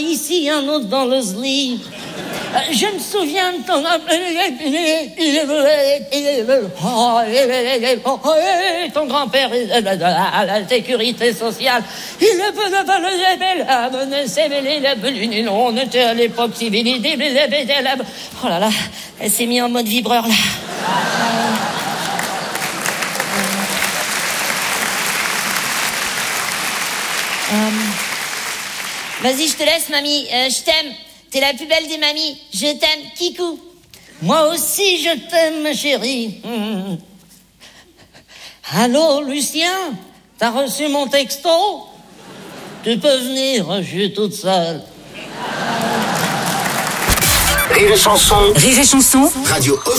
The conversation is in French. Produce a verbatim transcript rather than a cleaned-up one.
Ici, un autre dans le slip. Je me souviens de ton... ton grand-père à la sécurité sociale. Il ne peut pas le mener, on était à l'époque civilisée. Oh là là, elle s'est mise en mode vibreur là. Um, Vas-y, je te laisse, mamie. Euh, je t'aime. T'es la plus belle des mamies. Je t'aime, Kikou. Moi aussi, je t'aime, ma chérie. Mmh. Allô, Lucien? T'as reçu mon texto? Tu peux venir, je suis toute seule. Rire et chanson. Rire et chanson. Radio officielle.